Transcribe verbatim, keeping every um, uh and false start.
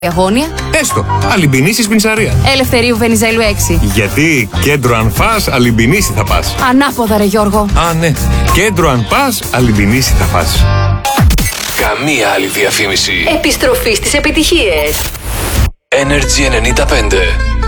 Αγώνια. Έστω. Αλυμπινίση Πινσαρία. Ελευθερίου Βενιζέλου έξι. Γιατί κέντρο αν φας, Αλυμπινίση θα πας. Ανάποδα ρε Γιώργο. Α, ναι. Κέντρο αν πας, Αλυμπινίση θα πας. Καμία άλλη διαφήμιση. Επιστροφή στις επιτυχίες. Energy ενενήντα πέντε.